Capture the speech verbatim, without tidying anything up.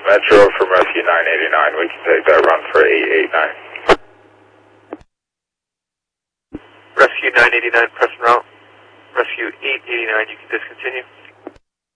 Metro from Rescue nine eighty-nine. We can take that run for eight eighty-nine. Rescue nine eighty-nine, press route. Rescue eight eighty-nine, you can discontinue.